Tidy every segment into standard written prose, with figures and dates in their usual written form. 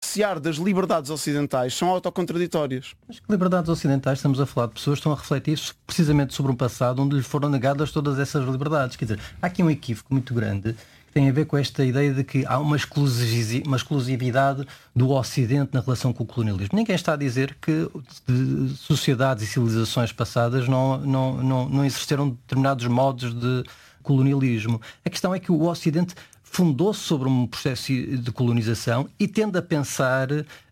beneficiar das liberdades ocidentais são autocontraditórias. Mas que liberdades ocidentais? Estamos a falar de pessoas que estão a refletir precisamente sobre um passado onde lhes foram negadas todas essas liberdades. Quer dizer, há aqui um equívoco muito grande que tem a ver com esta ideia de que há uma exclusividade do Ocidente na relação com o colonialismo. Ninguém está a dizer que de sociedades e civilizações passadas não exerceram determinados modos de colonialismo. A questão é que o Ocidente fundou-se sobre um processo de colonização e tende a pensar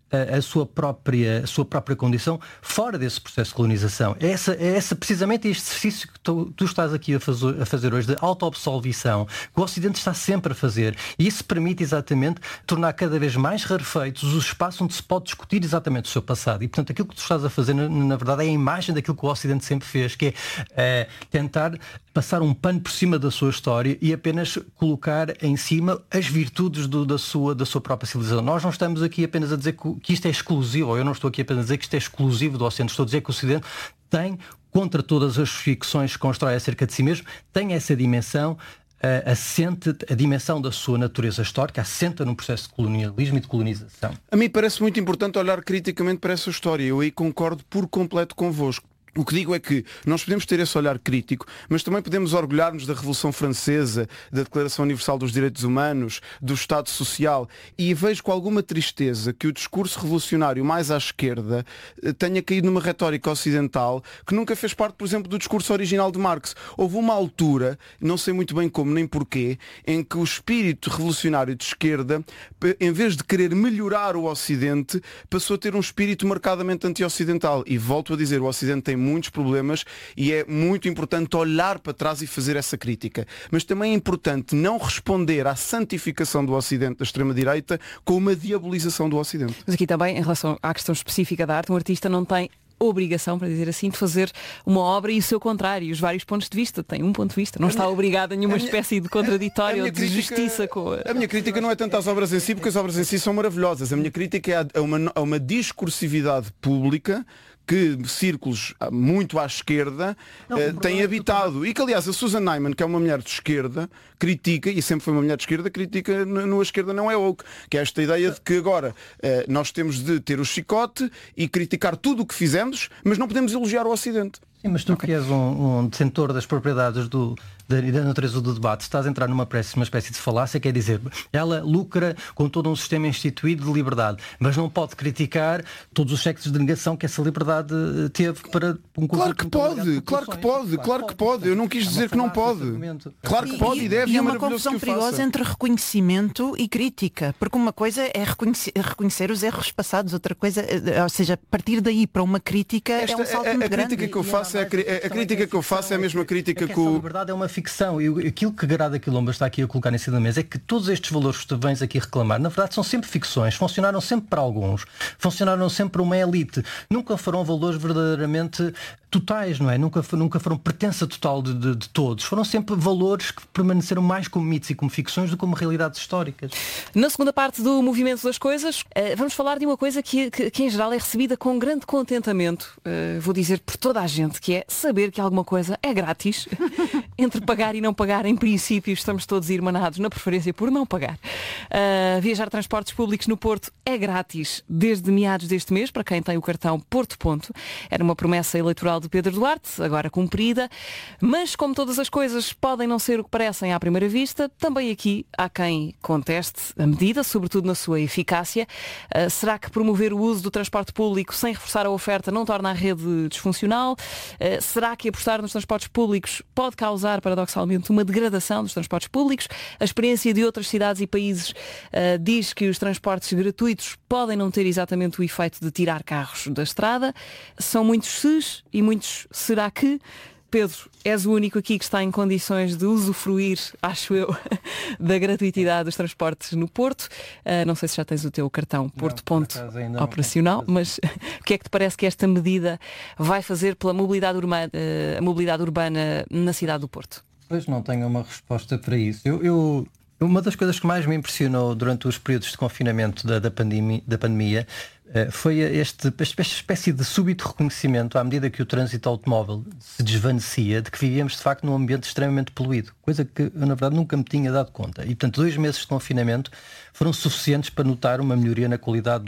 a sua própria condição fora desse processo de colonização. É essa precisamente este exercício que tu estás aqui a fazer hoje, de auto-absolvição, que o Ocidente está sempre a fazer. E isso permite exatamente tornar cada vez mais rarefeitos os espaços onde se pode discutir exatamente o seu passado. E, portanto, aquilo que tu estás a fazer, na verdade, é a imagem daquilo que o Ocidente sempre fez, que é tentar passar um pano por cima da sua história e apenas colocar em cima as virtudes da sua própria civilização. Nós não estamos aqui apenas a dizer que isto é exclusivo, ou eu não estou aqui apenas a dizer que isto é exclusivo do Ocidente, estou a dizer que o Ocidente tem, contra todas as ficções que constrói acerca de si mesmo, tem essa dimensão assente, a dimensão da sua natureza histórica, assenta num processo de colonialismo e de colonização. A mim parece muito importante olhar criticamente para essa história. Eu aí concordo por completo convosco. O que digo é que nós podemos ter esse olhar crítico, mas também podemos orgulhar-nos da Revolução Francesa, da Declaração Universal dos Direitos Humanos, do Estado Social, e vejo com alguma tristeza que o discurso revolucionário mais à esquerda tenha caído numa retórica ocidental que nunca fez parte, por exemplo, do discurso original de Marx. Houve uma altura, não sei muito bem como nem porquê, em que o espírito revolucionário de esquerda, em vez de querer melhorar o Ocidente, passou a ter um espírito marcadamente anti-ocidental. E volto a dizer, o Ocidente tem muitos problemas e é muito importante olhar para trás e fazer essa crítica. Mas também é importante não responder à santificação do Ocidente da extrema-direita com uma diabolização do Ocidente. Mas aqui também, em relação à questão específica da arte, um artista não tem obrigação, para dizer assim, de fazer uma obra e o seu contrário, os vários pontos de vista. Tem um ponto de vista, não está obrigado a nenhuma espécie de contraditório ou de justiça com a minha crítica não é tanto às obras em si, porque as obras em si são maravilhosas. A minha crítica é a uma discursividade pública que círculos muito à esquerda têm habitado. E que, aliás, a Susan Neiman, que é uma mulher de esquerda, critica, e sempre foi uma mulher de esquerda, critica no A Esquerda Não É Woke, que é esta ideia de que agora nós temos de ter o chicote e criticar tudo o que fizemos, mas não podemos elogiar o Ocidente. Sim, mas tu que és um detentor das propriedades da natureza do debate, estás a entrar numa espécie de falácia, quer dizer, ela lucra com todo um sistema instituído de liberdade, mas não pode criticar todos os sexos de negação que essa liberdade teve para um Claro que pode, claro que pode. Eu não quis dizer que não pode. Claro que pode e deve. E é uma confusão perigosa entre reconhecimento e crítica, porque uma coisa é reconhecer os erros passados, outra coisa, ou seja, partir daí para uma crítica é um salto muito grande. A crítica que eu faço é a mesma crítica que a liberdade é uma ficção, e aquilo que Garada Quilomba está aqui a colocar em cima da mesa é que todos estes valores que tu vens aqui reclamar, na verdade são sempre ficções, funcionaram sempre para alguns, funcionaram sempre para uma elite, nunca foram valores verdadeiramente totais, não é? Nunca foram pertença total de todos, foram sempre valores que permaneceram mais como mitos e como ficções do que como realidades históricas. Na segunda parte do Movimento das Coisas, vamos falar de uma coisa que em geral é recebida com grande contentamento, vou dizer por toda a gente, que é saber que alguma coisa é grátis. Entre pagar e não pagar, em princípio, estamos todos irmanados na preferência por não pagar. Viajar transportes públicos no Porto é grátis desde meados deste mês, para quem tem o cartão Porto Ponto. Era uma promessa eleitoral de Pedro Duarte, agora cumprida. Mas, como todas as coisas podem não ser o que parecem à primeira vista, também aqui há quem conteste a medida, sobretudo na sua eficácia. Será que promover o uso do transporte público sem reforçar a oferta não torna a rede disfuncional? Será que apostar nos transportes públicos pode causar, paradoxalmente, uma degradação dos transportes públicos? A experiência de outras cidades e países diz que os transportes gratuitos podem não ter exatamente o efeito de tirar carros da estrada. São muitos ses e muitos será que. Pedro, és o único aqui que está em condições de usufruir, acho eu, da gratuitidade dos transportes no Porto. Não sei se já tens o teu cartão Porto Ponto operacional, mas o que é que te parece que esta medida vai fazer pela mobilidade urbana na cidade do Porto? Pois não tenho uma resposta para isso. Uma das coisas que mais me impressionou durante os períodos de confinamento da pandemia foi esta espécie de súbito reconhecimento à medida que o trânsito automóvel se desvanecia, de que vivíamos de facto num ambiente extremamente poluído, coisa que eu na verdade nunca me tinha dado conta. E portanto 2 meses de confinamento foram suficientes para notar uma melhoria na qualidade